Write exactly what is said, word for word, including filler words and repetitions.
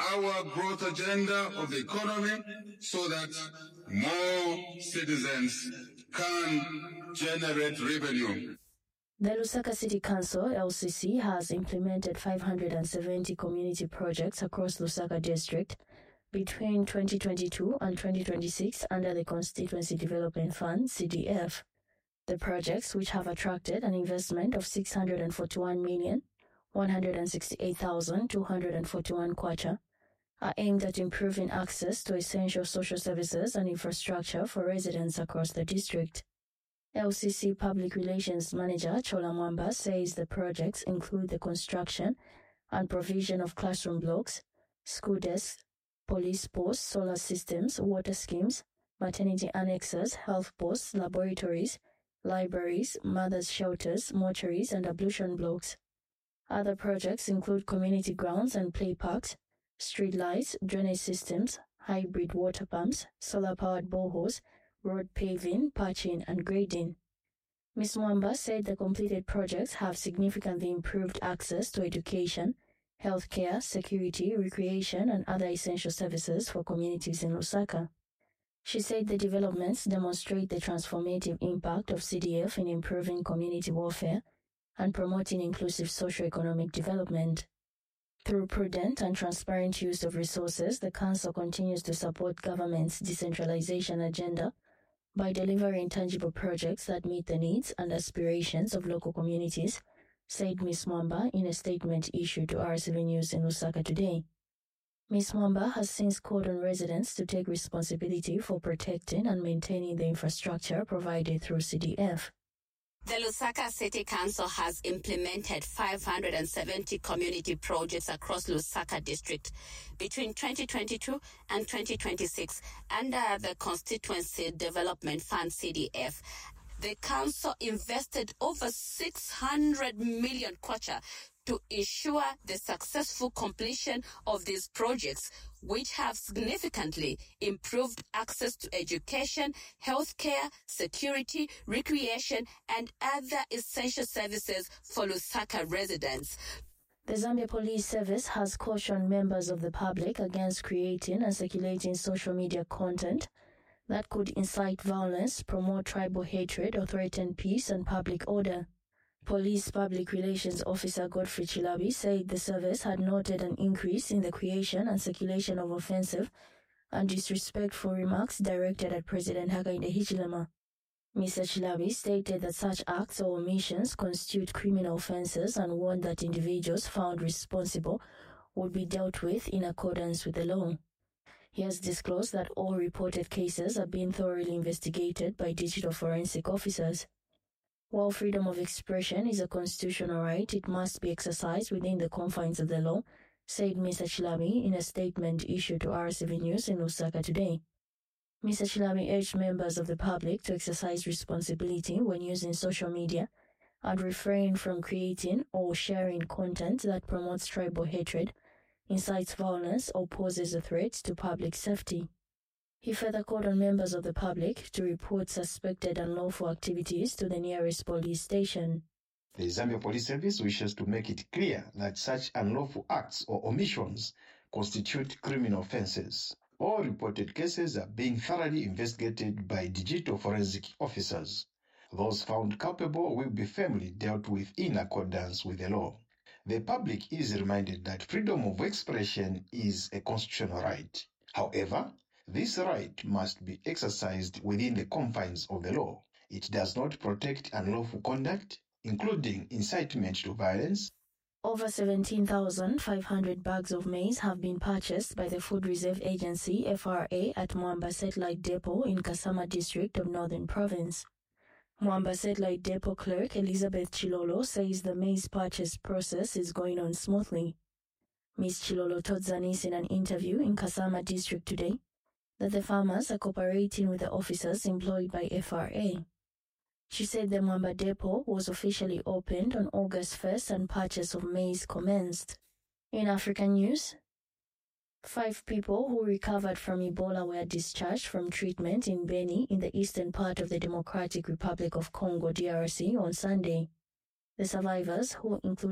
our growth agenda of the economy so that more citizens can generate revenue. The Lusaka City Council, L C C, has implemented five hundred seventy community projects across Lusaka District between twenty twenty-two and twenty twenty-six under the Constituency Development Fund, C D F. The projects, which have attracted an investment of six hundred forty-one million one hundred sixty-eight thousand two hundred forty-one kwacha, are aimed at improving access to essential social services and infrastructure for residents across the district. L C C Public Relations Manager Chola Mwamba says the projects include the construction and provision of classroom blocks, school desks, police posts, solar systems, water schemes, maternity annexes, health posts, laboratories, libraries, mothers' shelters, mortuaries, and ablution blocks. Other projects include community grounds and play parks, street lights, drainage systems, hybrid water pumps, solar-powered boreholes, road paving, patching, and grading. Miz Mwamba said the completed projects have significantly improved access to education, healthcare, security, recreation, and other essential services for communities in Lusaka. She said the developments demonstrate the transformative impact of C D F in improving community welfare and promoting inclusive socio-economic development. Through prudent and transparent use of resources, the Council continues to support government's decentralization agenda by delivering tangible projects that meet the needs and aspirations of local communities, said Miz Mwamba in a statement issued to R S V News in Lusaka today. Miz Mwamba has since called on residents to take responsibility for protecting and maintaining the infrastructure provided through C D F. The Lusaka City Council has implemented five hundred seventy community projects across Lusaka District between twenty twenty-two and twenty twenty-six under the Constituency Development Fund, C D F. The council invested over six hundred million kwacha to ensure the successful completion of these projects, which have significantly improved access to education, healthcare, security, recreation, and other essential services for Lusaka residents. The Zambia Police Service has cautioned members of the public against creating and circulating social media content that could incite violence, promote tribal hatred, or threaten peace and public order. Police Public Relations Officer Godfrey Chilabi said the service had noted an increase in the creation and circulation of offensive and disrespectful remarks directed at President Hakainde Hichilema. Mister Chilabi stated that such acts or omissions constitute criminal offenses and warned that individuals found responsible would be dealt with in accordance with the law. He has disclosed that all reported cases are being thoroughly investigated by digital forensic officers. While freedom of expression is a constitutional right, it must be exercised within the confines of the law, said Mister Chilabi in a statement issued to R S V News in Lusaka today. Mister Chilabi urged members of the public to exercise responsibility when using social media and refrain from creating or sharing content that promotes tribal hatred, incites violence, or poses a threat to public safety. He further called on members of the public to report suspected unlawful activities to the nearest police station. The Zambia Police Service wishes to make it clear that such unlawful acts or omissions constitute criminal offenses. All reported cases are being thoroughly investigated by digital forensic officers. Those found culpable will be firmly dealt with in accordance with the law. The public is reminded that freedom of expression is a constitutional right. However, this right must be exercised within the confines of the law. It does not protect unlawful conduct, including incitement to violence. Over seventeen thousand five hundred bags of maize have been purchased by the Food Reserve Agency F R A at Mwamba Satellite Depot in Kasama District of Northern Province. Mwamba Satellite Depot clerk Elizabeth Chilolo says the maize purchase process is going on smoothly. Miz Chilolo told Zanis in an interview in Kasama District today that the farmers are cooperating with the officers employed by F R A. She said the Mwamba Depot was officially opened on August first and purchase of maize commenced. In African news, five people who recovered from Ebola were discharged from treatment in Beni in the eastern part of the Democratic Republic of Congo D R C on Sunday. The survivors, who include